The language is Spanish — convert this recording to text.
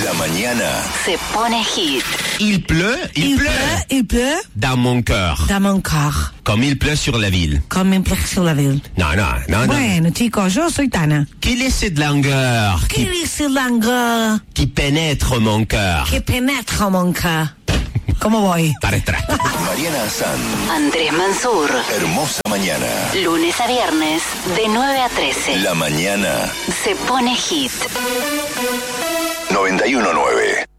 La mañana se pone hit. Il pleut dans mon cœur. Dans mon cœur. Comme il pleut sur la ville. Comme il pleut sur la ville. No. Bueno, chicos, yo soy Tana. Quelle est cette langueur ¿Qué dice langueur qui pénètre mon cœur? que penetra mon cœur? ¿Cómo voy? Para atrás. Mariana San, Andrés Mansur. hermosa mañana. Lunes a viernes, de 9 a 13. La mañana Se pone hit. 91.9.